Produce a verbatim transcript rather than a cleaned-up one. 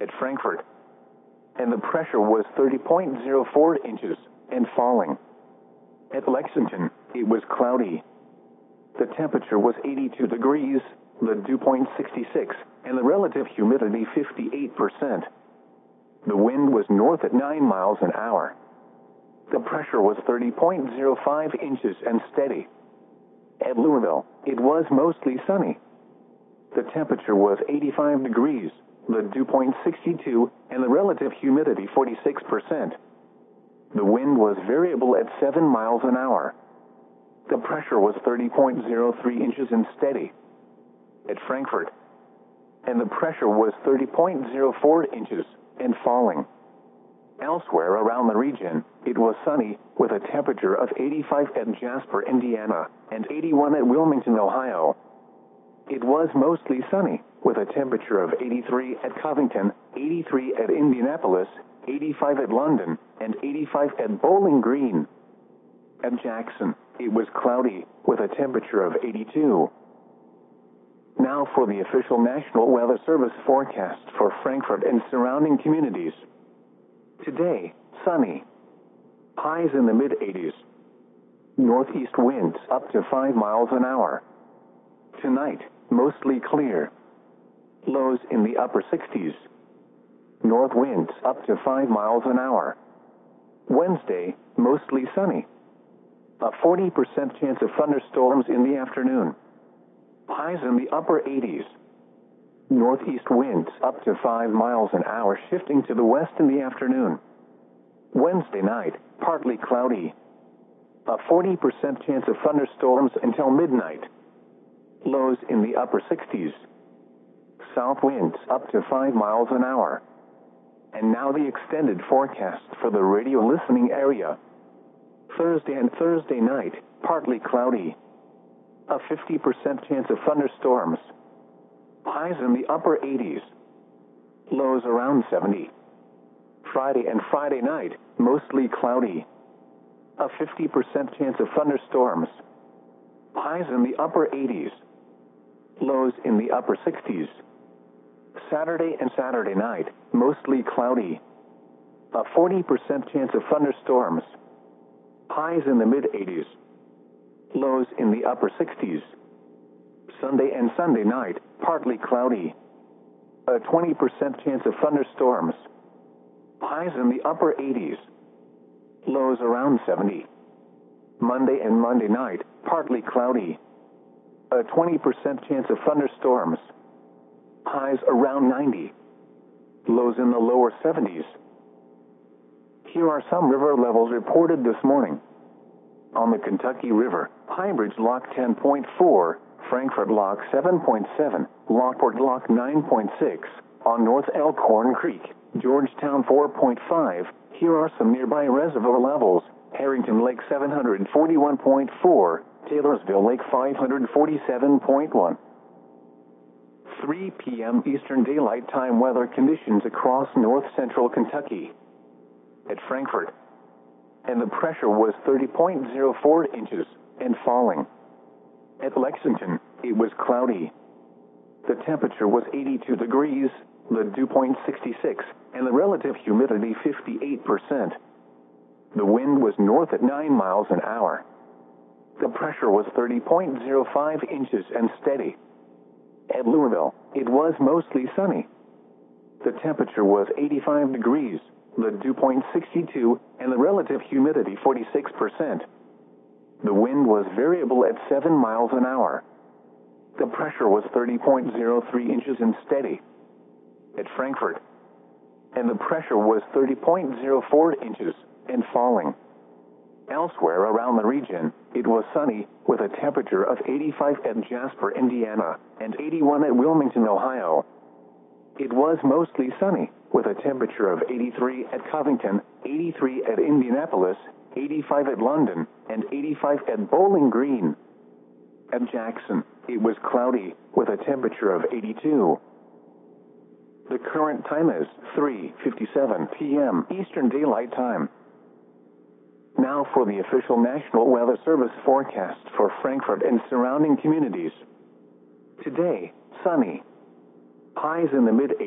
at Frankfurt, and the pressure was thirty point zero four inches and falling. At Lexington, it was cloudy. The temperature was eighty-two degrees, the dew point sixty-six, and the relative humidity fifty-eight percent. The wind was north at nine miles an hour. The pressure was thirty point zero five inches and steady. At Louisville, it was mostly sunny. The temperature was eighty-five degrees, the dew point sixty-two, and the relative humidity forty-six percent. The wind was variable at seven miles an hour. The pressure was thirty point zero three inches and steady. At Frankfurt, and the pressure was thirty point zero four inches and falling. Elsewhere around the region, it was sunny, with a temperature of eighty-five at Jasper, Indiana, and eighty-one at Wilmington, Ohio. It was mostly sunny, with a temperature of eighty-three at Covington, eighty-three at Indianapolis, eighty-five at London, and eighty-five at Bowling Green. At Jackson, it was cloudy, with a temperature of eighty-two. Now for the official National Weather Service forecast for Frankfurt and surrounding communities. Today, sunny. Highs in the mid eighties. Northeast winds up to five miles an hour. Tonight, mostly clear. Lows in the upper sixties. North winds up to five miles an hour. Wednesday, mostly sunny. A forty percent chance of thunderstorms in the afternoon. Highs in the upper eighties. Northeast winds up to five miles an hour, shifting to the west in the afternoon. Wednesday night, partly cloudy. A forty percent chance of thunderstorms until midnight. Lows in the upper sixties. South winds up to five miles an hour. And now the extended forecast for the radio listening area. Thursday and Thursday night, partly cloudy. A fifty percent chance of thunderstorms. Highs in the upper eighties. Lows around seventy. Friday and Friday night, mostly cloudy. A fifty percent chance of thunderstorms. Highs in the upper eighties. Lows in the upper sixties. Saturday and Saturday night, mostly cloudy. A forty percent chance of thunderstorms. Highs in the mid eighties. Lows in the upper sixties. Sunday and Sunday night, partly cloudy. A twenty percent chance of thunderstorms. Highs in the upper eighties. Lows around seventy. Monday and Monday night, partly cloudy. A twenty percent chance of thunderstorms. Highs around ninety. Lows in the lower seventies. Here are some river levels reported this morning. On the Kentucky River, Highbridge Lock ten point four, Frankfurt Lock seven point seven, Lockport Lock nine point six, on North Elkhorn Creek, Georgetown four point five. Here are some nearby reservoir levels: Harrington Lake seven hundred forty-one point four, Taylorsville Lake five hundred forty-seven point one. three p m Eastern Daylight Time weather conditions across north central Kentucky. At Frankfurt, and the pressure was thirty point zero four inches and falling. At Lexington, it was cloudy. The temperature was eighty-two degrees, the dew point sixty-six, and the relative humidity fifty-eight percent. The wind was north at nine miles an hour. The pressure was thirty point zero five inches and steady. At Louisville, it was mostly sunny. The temperature was eighty-five degrees, the dew point sixty-two, and the relative humidity forty-six percent. The wind was variable at seven miles an hour. The pressure was thirty point zero three inches and steady. At Frankfurt, and the pressure was thirty point zero four inches and falling. Elsewhere around the region, it was sunny, with a temperature of eighty-five at Jasper, Indiana, and eighty-one at Wilmington, Ohio. It was mostly sunny, with a temperature of eighty-three at Covington, eighty-three at Indianapolis, eighty-five at London, and eighty-five at Bowling Green. At Jackson, it was cloudy, with a temperature of eighty-two. The current time is three fifty-seven p m Eastern Daylight Time. Now for the official National Weather Service forecast for Frankfurt and surrounding communities. Today, sunny. Highs in the mid